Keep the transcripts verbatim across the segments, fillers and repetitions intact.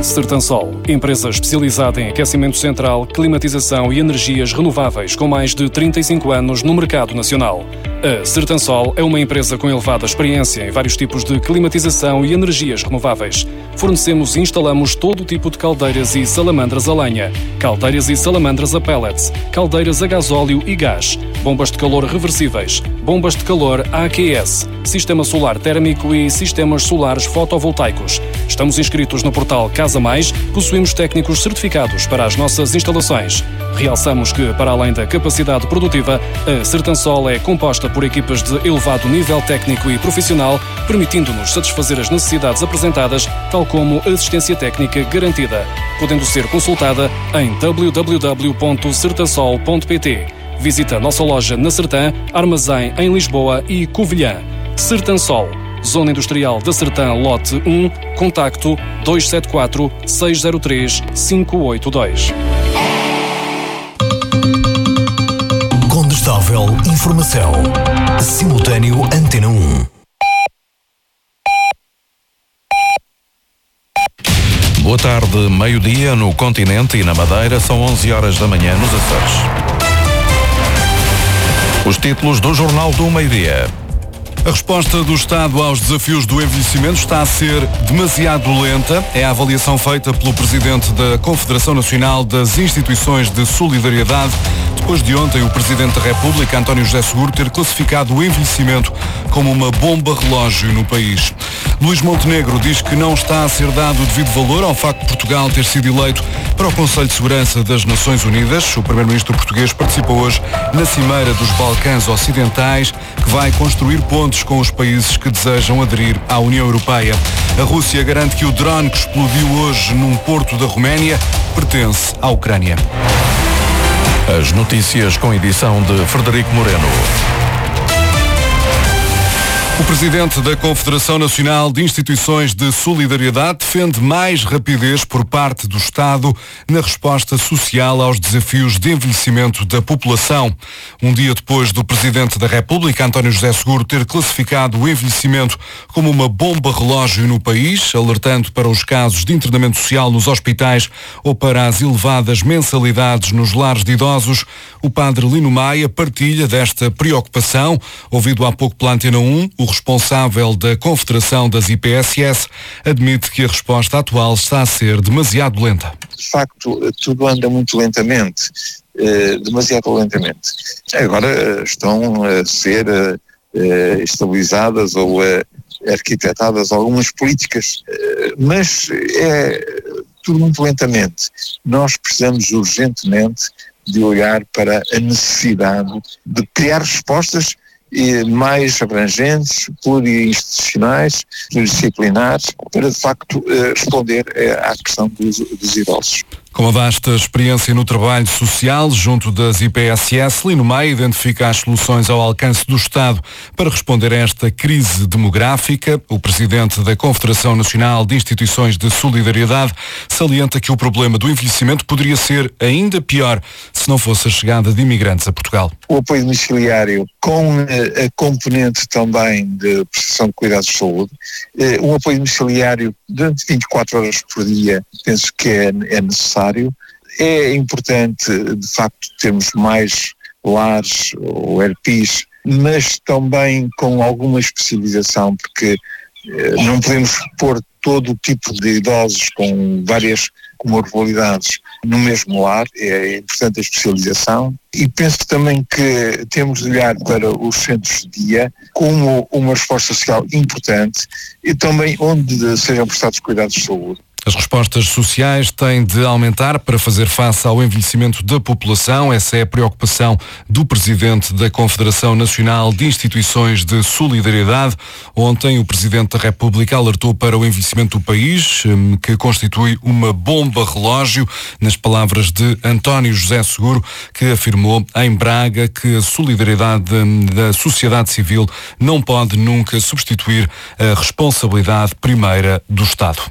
Sertansol, empresa especializada em aquecimento central, climatização e energias renováveis com mais de trinta e cinco anos no mercado nacional. A Sertansol é uma empresa com elevada experiência em vários tipos de climatização e energias renováveis. Fornecemos e instalamos todo o tipo de caldeiras e salamandras a lenha, caldeiras e salamandras a pellets, caldeiras a gasóleo e gás, bombas de calor reversíveis, bombas de calor A Q S, sistema solar térmico e sistemas solares fotovoltaicos. Estamos inscritos no portal Casa Mais, possuímos técnicos certificados para as nossas instalações. Realçamos que, para além da capacidade produtiva, a Sertansol é composta por equipas de elevado nível técnico e profissional, permitindo-nos satisfazer as necessidades apresentadas, tal como assistência técnica garantida, podendo ser consultada em w w w ponto sertansol ponto p t. Visita a nossa loja na Sertã, Armazém em Lisboa e Covilhã. Sertansol, Zona Industrial da Sertã, Lote um, contacto dois sete quatro, seis zero três, cinco oito dois. Condestável Informação. Simultâneo Antena um. Boa tarde, meio-dia no continente e na Madeira, são onze horas da manhã nos Açores. Os títulos do Jornal do Meio-Dia. A resposta do Estado aos desafios do envelhecimento está a ser demasiado lenta. É a avaliação feita pelo Presidente da Confederação Nacional das Instituições de Solidariedade, depois de ontem o Presidente da República, António José Seguro, ter classificado o envelhecimento como uma bomba relógio no país. Luís Montenegro diz que não está a ser dado o devido valor ao facto de Portugal ter sido eleito para o Conselho de Segurança das Nações Unidas. O Primeiro-Ministro português participou hoje na Cimeira dos Balcãs Ocidentais, que vai construir pontes com os países que desejam aderir à União Europeia. A Rússia garante que o drone que explodiu hoje num porto da Roménia pertence à Ucrânia. As notícias com edição de Frederico Moreno. O Presidente da Confederação Nacional de Instituições de Solidariedade defende mais rapidez por parte do Estado na resposta social aos desafios de envelhecimento da população. Um dia depois do Presidente da República, António José Seguro, ter classificado o envelhecimento como uma bomba relógio no país, alertando para os casos de internamento social nos hospitais ou para as elevadas mensalidades nos lares de idosos, o Padre Lino Maia partilha desta preocupação. Ouvido há pouco pela Antena um, o responsável da Confederação das I P S S admite que a resposta atual está a ser demasiado lenta. De facto, tudo anda muito lentamente, eh, demasiado lentamente. Agora estão a ser eh, estabilizadas ou eh, arquitetadas algumas políticas, eh, mas é tudo muito lentamente. Nós precisamos urgentemente de olhar para a necessidade de criar respostas mais abrangentes, plurinstitucionais, pluridisciplinares, para de facto responder à questão dos, dos idosos. Com a vasta experiência no trabalho social junto das I P S S, Lino Maia identifica as soluções ao alcance do Estado para responder a esta crise demográfica. O Presidente da Confederação Nacional de Instituições de Solidariedade salienta que o problema do envelhecimento poderia ser ainda pior se não fosse a chegada de imigrantes a Portugal. O apoio domiciliário com a componente também de prestação de cuidados de saúde, um apoio domiciliário durante vinte e quatro horas por dia, penso que é, é necessário. É importante, de facto, termos mais lares ou R Pis, mas também com alguma especialização, porque eh, não podemos pôr todo o tipo de idosos com várias comorbilidades no mesmo lar. É importante a especialização. E penso também que temos de olhar para os centros de dia como uma resposta social importante e também onde sejam prestados cuidados de saúde. As respostas sociais têm de aumentar para fazer face ao envelhecimento da população. Essa é a preocupação do Presidente da Confederação Nacional de Instituições de Solidariedade. Ontem, o Presidente da República alertou para o envelhecimento do país, que constitui uma bomba relógio, nas palavras de António José Seguro, que afirmou em Braga que a solidariedade da sociedade civil não pode nunca substituir a responsabilidade primeira do Estado.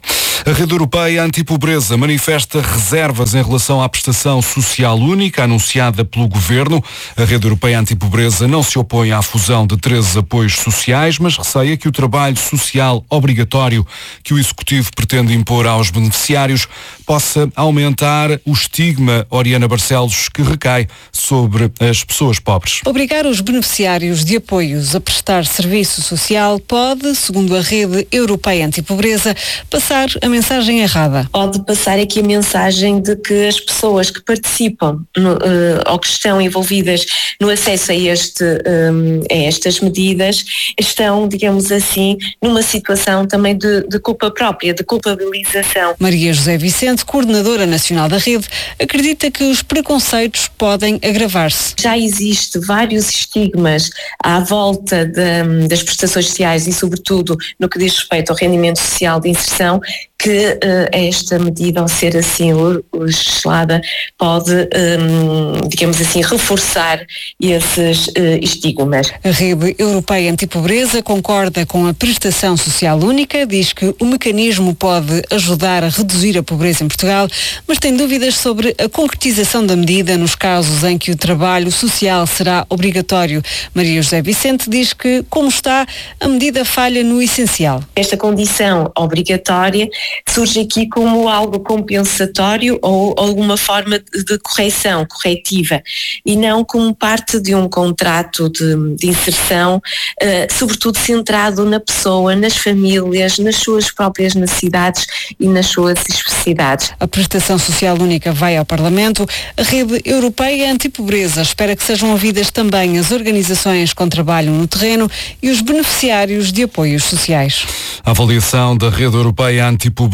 A Rede Europeia Antipobreza manifesta reservas em relação à prestação social única anunciada pelo Governo. A Rede Europeia Antipobreza não se opõe à fusão de três apoios sociais, mas receia que o trabalho social obrigatório que o Executivo pretende impor aos beneficiários possa aumentar o estigma, Oriana Barcelos, que recai sobre as pessoas pobres. Obrigar os beneficiários de apoios a prestar serviço social pode, segundo a Rede Europeia Antipobreza, passar a mensagem errada. Pode passar aqui a mensagem de que as pessoas que participam no, uh, ou que estão envolvidas no acesso a, este, um, a estas medidas estão, digamos assim, numa situação também de, de culpa própria, de culpabilização. Maria José Vicente, coordenadora nacional da rede, acredita que os preconceitos podem agravar-se. Já existe vários estigmas à volta de, das prestações sociais e, sobretudo, no que diz respeito ao rendimento social de inserção, que uh, esta medida, ao ser assim legislada, pode, um, digamos assim, reforçar esses uh, estigmas. A Rede Europeia Antipobreza concorda com a prestação social única, diz que o mecanismo pode ajudar a reduzir a pobreza em Portugal, mas tem dúvidas sobre a concretização da medida nos casos em que o trabalho social será obrigatório. Maria José Vicente diz que, como está, a medida falha no essencial. Esta condição obrigatória surge aqui como algo compensatório ou alguma forma de correção, corretiva, e não como parte de um contrato de, de inserção, uh, sobretudo centrado na pessoa, nas famílias, nas suas próprias necessidades e nas suas especificidades. A prestação social única vai ao Parlamento. A Rede Europeia Antipobreza espera que sejam ouvidas também as organizações com trabalho no terreno e os beneficiários de apoios sociais. A avaliação da Rede Europeia Antipobreza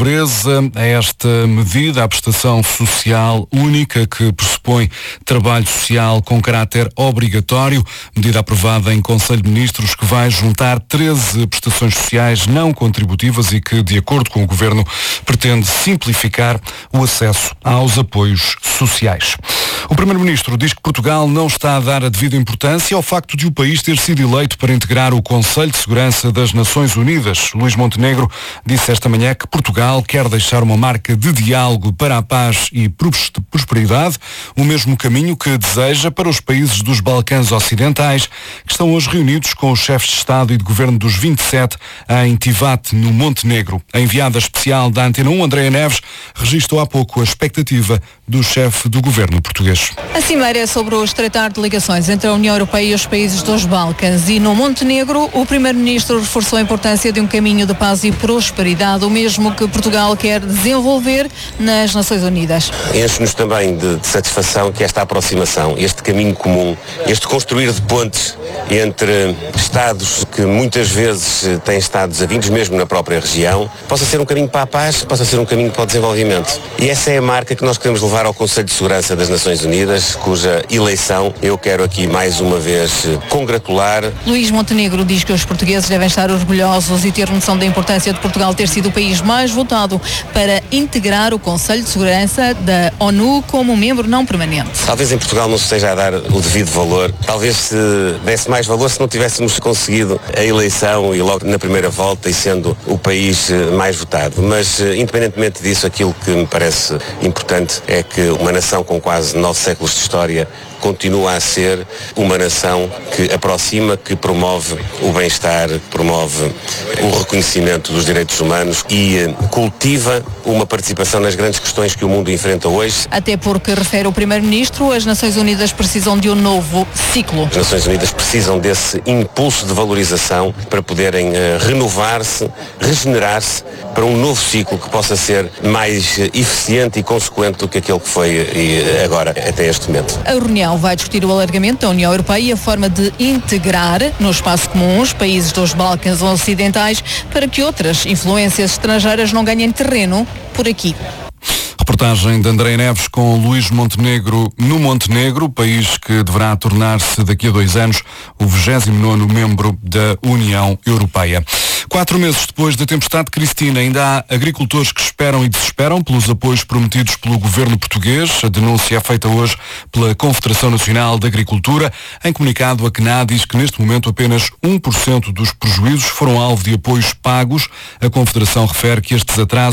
a esta medida, a prestação social única que pressupõe trabalho social com caráter obrigatório, medida aprovada em Conselho de Ministros que vai juntar treze prestações sociais não contributivas e que, de acordo com o Governo, pretende simplificar o acesso aos apoios sociais. O Primeiro-Ministro diz que Portugal não está a dar a devida importância ao facto de o país ter sido eleito para integrar o Conselho de Segurança das Nações Unidas. Luís Montenegro disse esta manhã que Portugal quer deixar uma marca de diálogo para a paz e prosperidade, o mesmo caminho que deseja para os países dos Balcãs Ocidentais, que estão hoje reunidos com os chefes de Estado e de Governo dos vinte e sete em Tivate, no Montenegro. A enviada especial da Antena um, Andréa Neves, registrou há pouco a expectativa do chefe do Governo português. A cimeira é sobre o estreitar de ligações entre a União Europeia e os países dos Balcãs e no Montenegro o Primeiro-Ministro reforçou a importância de um caminho de paz e prosperidade, o mesmo que Portugal quer desenvolver nas Nações Unidas. Enche-nos também de, de satisfação que esta aproximação, este caminho comum, este construir de pontes entre Estados que muitas vezes têm estado desavindos, mesmo na própria região, possa ser um caminho para a paz, possa ser um caminho para o desenvolvimento. E essa é a marca que nós queremos levar ao Conselho de Segurança das Nações Unidas, cuja eleição eu quero aqui mais uma vez congratular. Luís Montenegro diz que os portugueses devem estar orgulhosos e ter noção da importância de Portugal ter sido o país mais votado para integrar o Conselho de Segurança da ONU como membro não permanente. Talvez em Portugal não se esteja a dar o devido valor, talvez se desse mais valor se não tivéssemos conseguido a eleição e logo na primeira volta e sendo o país mais votado, mas independentemente disso, aquilo que me parece importante é que uma nação com quase nove séculos de história continua a ser uma nação que aproxima, que promove o bem-estar, promove o reconhecimento dos direitos humanos e cultiva uma participação nas grandes questões que o mundo enfrenta hoje. Até porque, refere o Primeiro-Ministro, as Nações Unidas precisam de um novo ciclo. As Nações Unidas precisam desse impulso de valorização para poderem uh, renovar-se, regenerar-se para um novo ciclo que possa ser mais uh, eficiente e consequente do que aquele que foi uh, agora, até este momento. A reunião vai discutir o alargamento da União Europeia e a forma de integrar no espaço comum os países dos Balcãs Ocidentais para que outras influências estrangeiras não ganhem terreno por aqui. Reportagem de Andréa Neves com Luís Montenegro no Montenegro, país que deverá tornar-se daqui a dois anos o vigésimo nono membro da União Europeia. Quatro meses depois da tempestade Cristina, ainda há agricultores que esperam e desesperam pelos apoios prometidos pelo governo português. A denúncia é feita hoje pela Confederação Nacional de Agricultura. Em comunicado, a C N A diz que neste momento apenas um por cento dos prejuízos foram alvo de apoios pagos. A Confederação refere que estes atrasos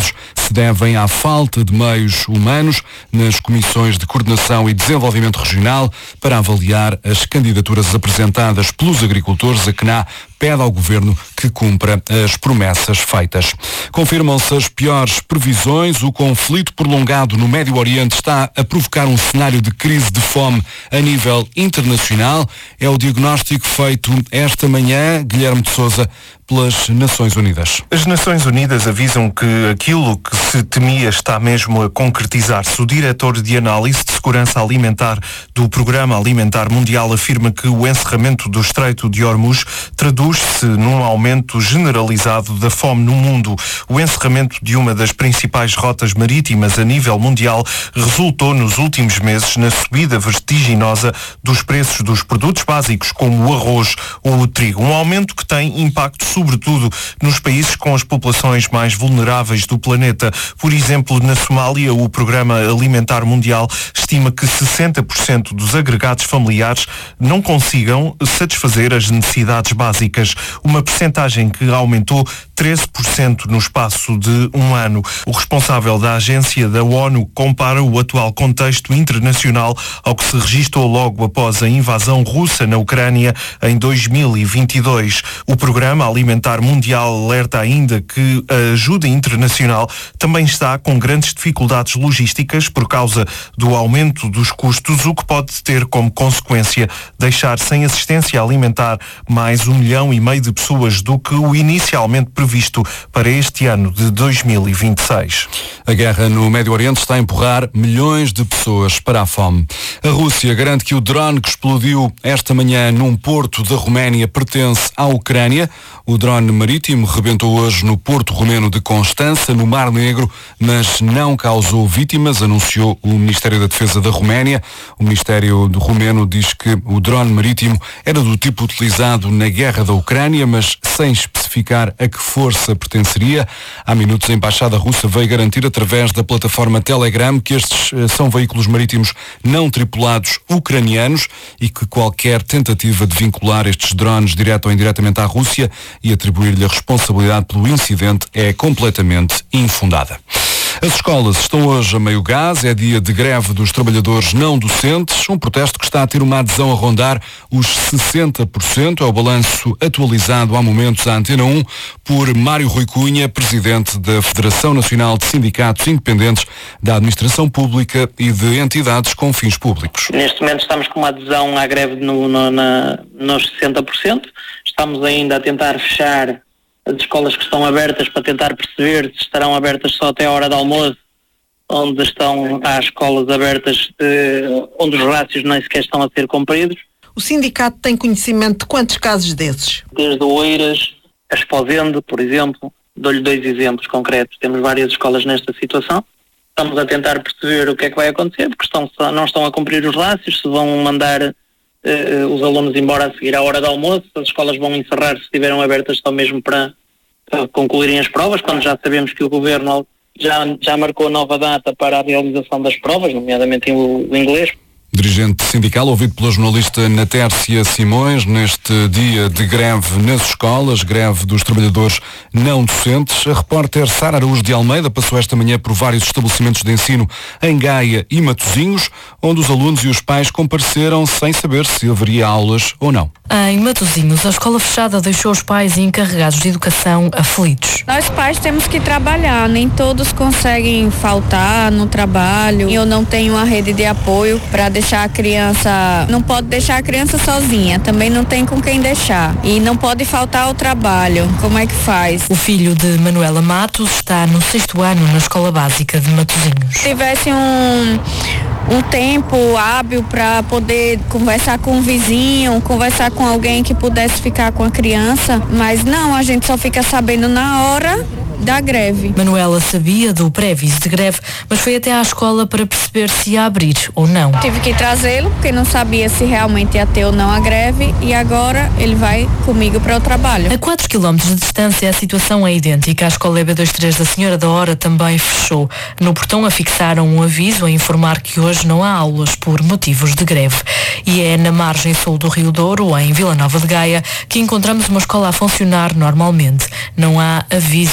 se devem à falta de meios humanos nas comissões de coordenação e desenvolvimento regional para avaliar as candidaturas apresentadas pelos agricultores. A C N A pede ao Governo que cumpra as promessas feitas. Confirmam-se as piores previsões. O conflito prolongado no Médio Oriente está a provocar um cenário de crise de fome a nível internacional. É o diagnóstico feito esta manhã, Guilherme de Sousa, pelas Nações Unidas. As Nações Unidas avisam que aquilo que se temia está mesmo a concretizar-se. O diretor de análise de segurança alimentar do Programa Alimentar Mundial afirma que o encerramento do Estreito de Hormuz traduz-se num aumento generalizado da fome no mundo. O encerramento de uma das principais rotas marítimas a nível mundial resultou nos últimos meses na subida vertiginosa dos preços dos produtos básicos como o arroz ou o trigo. Um aumento que tem impacto sobretudo nos países com as populações mais vulneráveis do planeta. Por exemplo, na Somália, o Programa Alimentar Mundial estima que sessenta por cento dos agregados familiares não consigam satisfazer as necessidades básicas, uma percentagem que aumentou treze por cento no espaço de um ano. O responsável da agência da ONU compara o atual contexto internacional ao que se registrou logo após a invasão russa na Ucrânia em dois mil e vinte e dois. O Programa Alimentar Mundial alerta ainda que a ajuda internacional também está com grandes dificuldades logísticas por causa do aumento dos custos, o que pode ter como consequência deixar sem assistência alimentar mais um milhão e meio de pessoas do que o inicialmente previsto para este ano de dois mil e vinte e seis. A guerra no Médio Oriente está a empurrar milhões de pessoas para a fome. A Rússia garante que o drone que explodiu esta manhã num porto da Roménia pertence à Ucrânia. O drone marítimo rebentou hoje no porto romeno de Constança, no Mar Negro, mas não causou vítimas, anunciou o Ministério da Defesa da Roménia. O Ministério do Romeno diz que o drone marítimo era do tipo utilizado na guerra da Ucrânia, mas sem especificar a que força pertenceria. Há minutos a Embaixada Russa veio garantir através da plataforma Telegram que estes são veículos marítimos não tripulados ucranianos e que qualquer tentativa de vincular estes drones direto ou indiretamente à Rússia e atribuir-lhe a responsabilidade pelo incidente é completamente infundada. As escolas estão hoje a meio gás, é dia de greve dos trabalhadores não docentes, um protesto que está a ter uma adesão a rondar os sessenta por cento, é o balanço atualizado há momentos à Antena um por Mário Rui Cunha, presidente da Federação Nacional de Sindicatos Independentes da Administração Pública e de entidades com fins públicos. Neste momento estamos com uma adesão à greve no, no, na, nos sessenta por cento, estamos ainda a tentar fechar as escolas que estão abertas para tentar perceber se estarão abertas só até a hora do almoço, onde estão há escolas abertas eh, onde os rácios nem sequer estão a ser cumpridos. O sindicato tem conhecimento de quantos casos desses? Desde Oeiras, a Esposende, por exemplo, dou-lhe dois exemplos concretos. Temos várias escolas nesta situação. Estamos a tentar perceber o que é que vai acontecer, porque estão, não estão a cumprir os rácios, se vão mandar Uh, os alunos embora a seguir à hora do almoço, as escolas vão encerrar se estiveram abertas só mesmo para, para concluírem as provas, quando já sabemos que o Governo já, já marcou nova data para a realização das provas, nomeadamente o, o inglês. Dirigente sindical, ouvido pela jornalista Natércia Simões, neste dia de greve nas escolas, greve dos trabalhadores não docentes. A repórter Sara Araújo de Almeida passou esta manhã por vários estabelecimentos de ensino em Gaia e Matosinhos, onde os alunos e os pais compareceram sem saber se haveria aulas ou não. Em Matosinhos, a escola fechada deixou os pais e encarregados de educação aflitos. Nós pais temos que trabalhar, nem todos conseguem faltar no trabalho. Eu não tenho uma rede de apoio para deixar a criança, não pode deixar a criança sozinha, também não tem com quem deixar. E não pode faltar ao trabalho. Como é que faz? O filho de Manuela Matos está no sexto ano na escola básica de Matosinhos. Se tivesse um, um tempo hábil para poder conversar com o vizinho, conversar com alguém que pudesse ficar com a criança, mas não, a gente só fica sabendo na hora da greve. Manuela sabia do pré-aviso de greve, mas foi até à escola para perceber se ia abrir ou não. Tive que trazê-lo, porque não sabia se realmente ia ter ou não a greve, e agora ele vai comigo para o trabalho. A quatro quilómetros de distância a situação é idêntica. A escola E B vinte e três da Senhora da Hora também fechou. No portão afixaram um aviso a informar que hoje não há aulas por motivos de greve. E é na margem sul do Rio Douro, em Vila Nova de Gaia, que encontramos uma escola a funcionar normalmente. Não há avisos afixados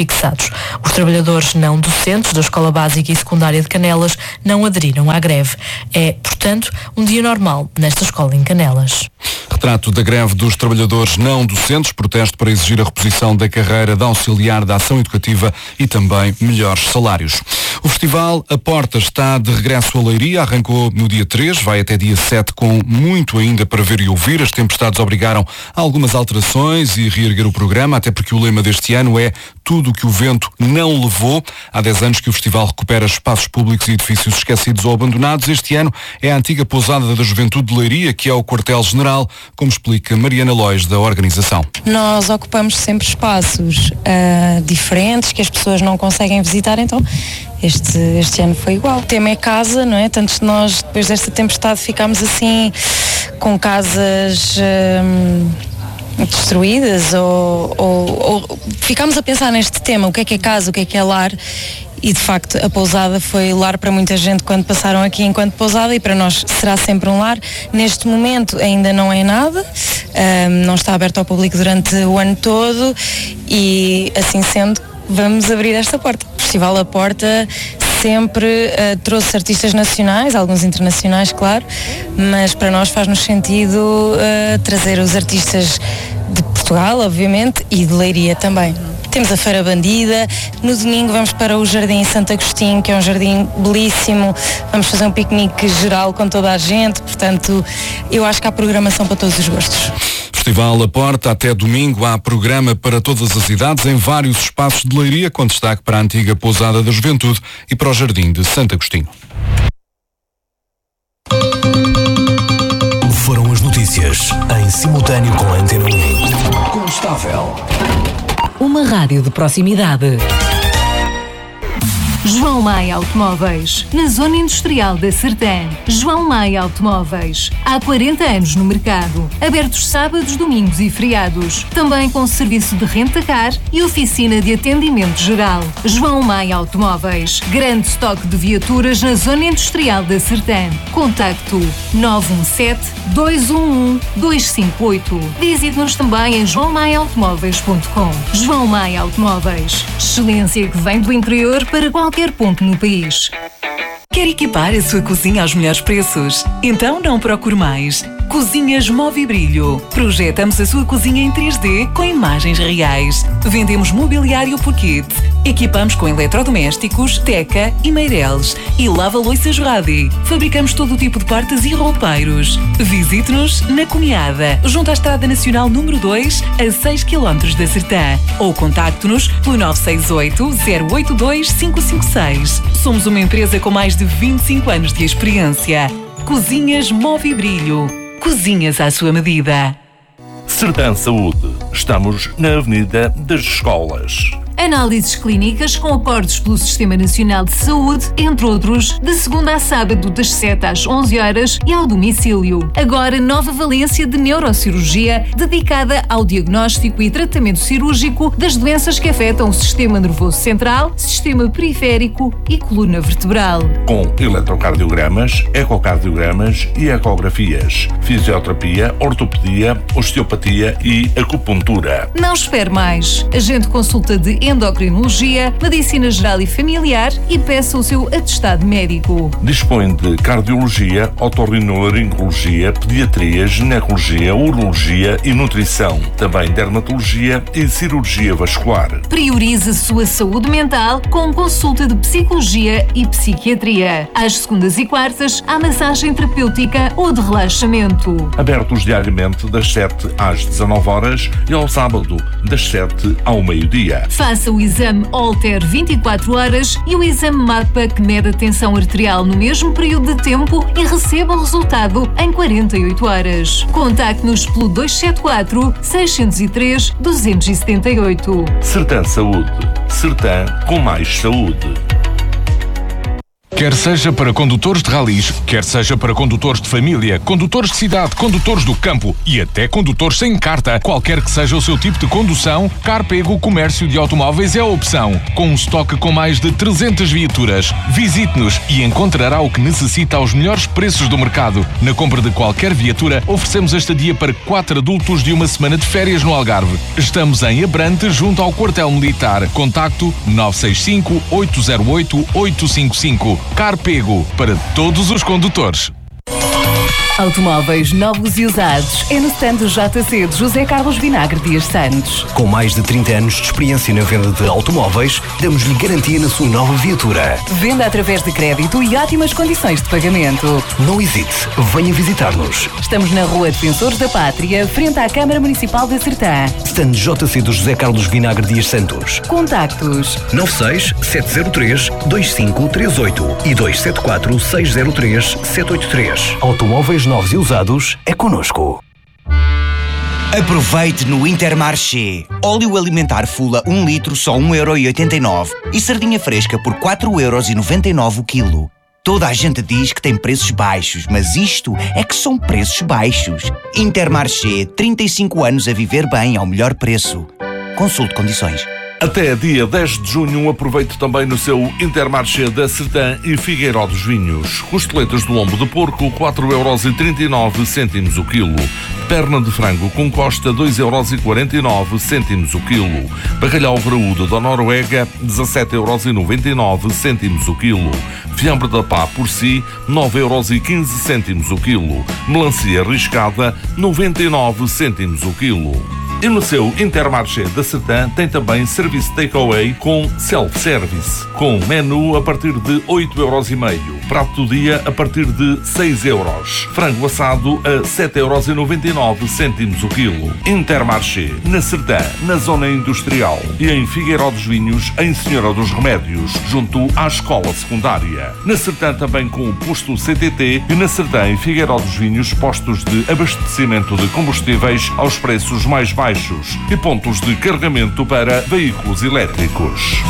fixados. Os trabalhadores não docentes da Escola Básica e Secundária de Canelas não aderiram à greve. É, portanto, um dia normal nesta escola em Canelas. Retrato da greve dos trabalhadores não docentes, protesto para exigir a reposição da carreira de auxiliar da ação educativa e também melhores salários. O festival A Porta está de regresso a Leiria, arrancou no dia três, vai até dia sete com muito ainda para ver e ouvir. As tempestades obrigaram a algumas alterações e reerguer o programa, até porque o lema deste ano é tudo o que o vento não levou. Há dez anos que o festival recupera espaços públicos e edifícios esquecidos ou abandonados. Este ano é a antiga pousada da Juventude de Leiria, que é o quartel-general, como explica Mariana Lois, da organização. Nós ocupamos sempre espaços uh, diferentes que as pessoas não conseguem visitar, então este, este ano foi igual. O tema é casa, não é? Tantos de nós, depois desta tempestade, ficámos assim com casas uh, destruídas ou, ou, ou ficámos a pensar neste tema, o que é que é casa, o que é que é lar. E de facto a pousada foi lar para muita gente quando passaram aqui enquanto pousada, e para nós será sempre um lar. Neste momento ainda não é nada, um, não está aberto ao público durante o ano todo e assim sendo vamos abrir esta porta. O Festival A Porta sempre uh, trouxe artistas nacionais, alguns internacionais, claro, mas para nós faz-nos sentido uh, trazer os artistas de Portugal, obviamente, e de Leiria também. Temos a Feira Bandida, no domingo vamos para o Jardim Santo Agostinho, que é um jardim belíssimo, vamos fazer um piquenique geral com toda a gente, portanto, eu acho que há programação para todos os gostos. Festival A Porta, até domingo há programa para todas as idades em vários espaços de Leiria, com destaque para a antiga pousada da Juventude e para o Jardim de Santo Agostinho. Foram as notícias em simultâneo com a Antena um. Constável. Uma rádio de proximidade. João Maia Automóveis, na zona industrial da Sertã. João Maia Automóveis, há quarenta anos no mercado, abertos sábados, domingos e feriados, também com serviço de renta-car e oficina de atendimento geral. João Maia Automóveis, grande estoque de viaturas na zona industrial da Sertã. Contacto nove um sete, dois um um, dois cinco oito. Visite-nos também em joão maia automóveis ponto com. João Maia Automóveis, excelência que vem do interior para qualquer ponto no país. Quer equipar a sua cozinha aos melhores preços? Então não procure mais. Cozinhas Movibrilho. Projetamos a sua cozinha em três D com imagens reais. Vendemos mobiliário por kit. Equipamos com eletrodomésticos, teca e meireles. E lava-louças Radi. Fabricamos todo o tipo de portas e roupeiros. Visite-nos na Cunhada, junto à Estrada Nacional número dois, a seis quilómetros da Sertã. Ou contacte-nos pelo nove seis oito, zero oito dois, cinco cinco seis. Somos uma empresa com mais de vinte e cinco anos de experiência. Cozinhas Movibrilho. Cozinhas à sua medida. Sertã Saúde. Estamos na Avenida das Escolas. Análises clínicas com acordos pelo Sistema Nacional de Saúde, entre outros, de segunda a sábado das sete às onze horas e ao domicílio. Agora, nova valência de neurocirurgia dedicada ao diagnóstico e tratamento cirúrgico das doenças que afetam o sistema nervoso central, sistema periférico e coluna vertebral. Com eletrocardiogramas, ecocardiogramas e ecografias, fisioterapia, ortopedia, osteopatia e acupuntura. Não espere mais. Agende consulta de endocrinologia, medicina geral e familiar e peça o seu atestado médico. Dispõe de cardiologia, otorrinolaringologia, pediatria, ginecologia, urologia e nutrição. Também dermatologia e cirurgia vascular. Priorize a sua saúde mental com consulta de psicologia e psiquiatria. Às segundas e quartas, há massagem terapêutica ou de relaxamento. Abertos diariamente das sete às dezanove horas e ao sábado das sete ao meio-dia. Faça o exame Holter vinte e quatro horas e o exame MAPA, que mede a tensão arterial no mesmo período de tempo, e receba o resultado em quarenta e oito horas. Contacte-nos pelo dois sete quatro, seis zero três, dois sete oito. Sertã Saúde. Sertã com mais saúde. Quer seja para condutores de ralis, quer seja para condutores de família, condutores de cidade, condutores do campo e até condutores sem carta, qualquer que seja o seu tipo de condução, Carpego Comércio de Automóveis é a opção. Com um estoque com mais de trezentas viaturas. Visite-nos e encontrará o que necessita aos melhores preços do mercado. Na compra de qualquer viatura, oferecemos a estadia para quatro adultos de uma semana de férias no Algarve. Estamos em Abrante, junto ao quartel militar. Contacto nove seis cinco, oito zero oito, oito cinco cinco. Carpego, para todos os condutores. Automóveis novos e usados é no stand do J C de José Carlos Vinagre Dias Santos. Com mais de trinta anos de experiência na venda de automóveis, damos-lhe garantia na sua nova viatura. Venda através de crédito e ótimas condições de pagamento. Não hesite, venha visitar-nos. Estamos na Rua Defensores da Pátria, frente à Câmara Municipal de Sertã. Stand J C do José Carlos Vinagre Dias Santos. Contactos nove seis sete zero três dois cinco três oito e dois sete quatro seis zero três sete oito três. Automóveis novos e usados é connosco. Aproveite no Intermarché. Óleo alimentar Fula um litro só um euro e oitenta e nove e sardinha fresca por quatro euros e noventa e nove o quilo. Toda a gente diz que tem preços baixos, mas isto é que são preços baixos. Intermarché, trinta e cinco anos a viver bem ao melhor preço. Consulte condições. Até dia dez de junho, aproveite também no seu Intermarché da Sertã e Figueiró dos Vinhos. Costeletas do lombo de porco, quatro euros e trinta e nove cêntimos o quilo. Perna de frango com costa, dois euros e quarenta e nove cêntimos o quilo. Bacalhau graúdo da Noruega, dezassete euros e noventa e nove cêntimos o quilo. Fiambre da pá por si, nove euros e quinze cêntimos o quilo. Melancia riscada, noventa e nove cêntimos o quilo. E no seu Intermarché da Sertã tem também serviço takeaway com self-service, com menu a partir de oito euros e meio, prato do dia a partir de seis euros, frango assado a sete euros e noventa e nove cêntimos o quilo. Intermarché, na Sertã, na zona industrial, e em Figueiró dos Vinhos, em Senhora dos Remédios, junto à escola secundária. Na Sertã também com o posto C T T e na Sertã e Figueiró dos Vinhos, postos de abastecimento de combustíveis aos preços mais baixos e pontos de carregamento para veículos elétricos.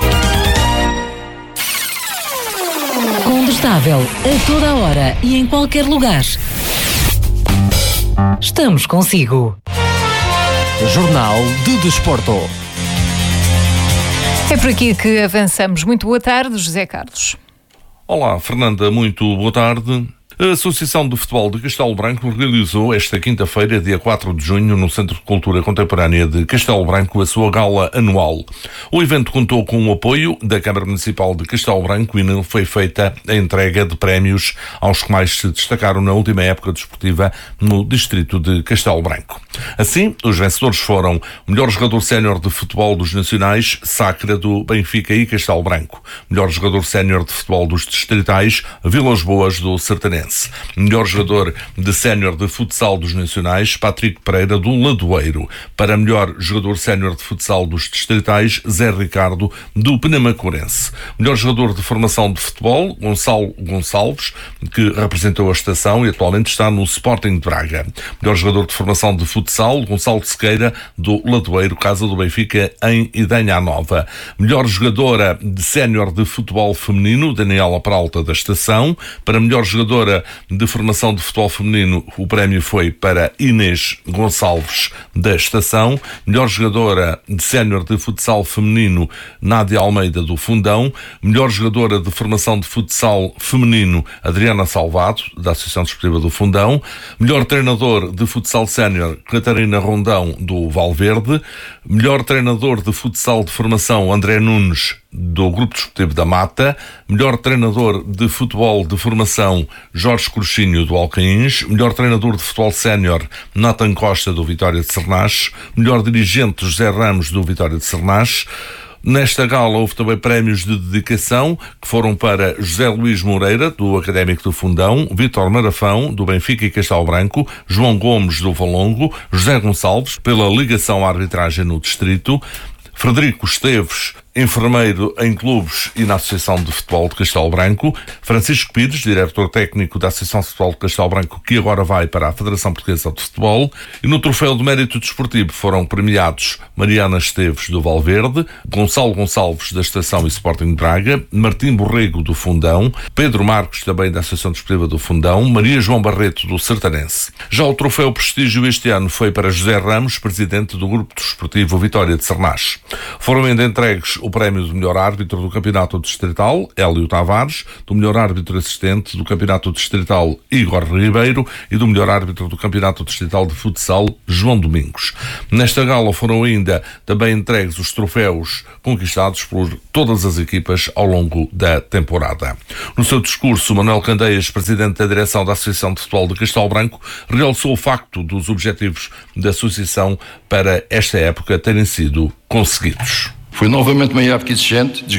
Condestável, a toda a hora e em qualquer lugar. Estamos consigo. Jornal de Desporto. É por aqui que avançamos. Muito boa tarde, José Carlos. Olá, Fernanda, muito boa tarde. A Associação de Futebol de Castelo Branco realizou esta quinta-feira, dia quatro de junho, no Centro de Cultura Contemporânea de Castelo Branco, a sua gala anual. O evento contou com o apoio da Câmara Municipal de Castelo Branco e nele foi feita a entrega de prémios aos que mais se destacaram na última época desportiva no distrito de Castelo Branco. Assim, os vencedores foram o melhor jogador sénior de futebol dos nacionais, Sacra, do Benfica e Castelo Branco. Melhor jogador sénior de futebol dos distritais, Vilas Boas, do Sertanense. Melhor jogador de sénior de futsal dos nacionais, Patrick Pereira, do Ladoeiro. Para melhor jogador sénior de futsal dos distritais, Zé Ricardo, do Penamacurense. Melhor jogador de formação de futebol, Gonçalo Gonçalves, que representou a estação e atualmente está no Sporting de Braga. Melhor jogador de formação de futsal, Gonçalo Sequeira, do Ladoeiro, Casa do Benfica, em Idanha Nova. Melhor jogadora de sénior de futebol feminino, Daniela Peralta, da estação. Para melhor jogadora de formação de futebol feminino, o prémio foi para Inês Gonçalves, da estação. Melhor jogadora de sénior de futsal feminino, Nádia Almeida, do Fundão. Melhor jogadora de formação de futsal feminino, Adriana Salvado, da Associação Desportiva do Fundão. Melhor treinador de futsal sénior, Catarina Rondão, do Valverde. Melhor treinador de futsal de formação, André Nunes, do Grupo Desportivo da Mata. Melhor treinador de futebol de formação, Jorge Cruxinho, do Alcaíns. Melhor treinador de futebol sénior, Nathan Costa, do Vitória de Sernás. Melhor dirigente, José Ramos, do Vitória de Sernás. Nesta gala houve também prémios de dedicação que foram para José Luís Moreira, do Académico do Fundão, Vítor Marafão, do Benfica e Castelo Branco, João Gomes, do Valongo, José Gonçalves, pela ligação à arbitragem no distrito, Frederico Esteves, enfermeiro em clubes e na Associação de Futebol de Castelo Branco. Francisco Pires, diretor técnico da Associação de Futebol de Castelo Branco, que agora vai para a Federação Portuguesa de Futebol. E no Troféu de Mérito Desportivo foram premiados Mariana Esteves, do Valverde, Gonçalo Gonçalves, da Estação e Sporting Braga, Martim Borrego, do Fundão, Pedro Marcos, também da Associação Desportiva do Fundão, Maria João Barreto, do Sertanense. Já o Troféu Prestígio este ano foi para José Ramos, presidente do Grupo Desportivo Vitória de Sernás. Foram ainda entregues o prémio de melhor árbitro do Campeonato Distrital, Hélio Tavares, do melhor árbitro assistente do Campeonato Distrital, Igor Ribeiro, e do melhor árbitro do Campeonato Distrital de Futsal, João Domingos. Nesta gala foram ainda também entregues os troféus conquistados por todas as equipas ao longo da temporada. No seu discurso, Manuel Candeias, presidente da direção da Associação de Futebol de Castelo Branco, realçou o facto dos objetivos da associação para esta época terem sido conseguidos. Foi novamente uma época exigente,